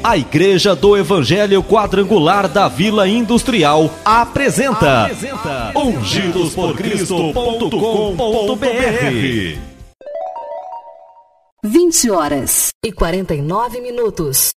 A Igreja do Evangelho Quadrangular da Vila Industrial apresenta ungidosporcristo.com.br. 20h49.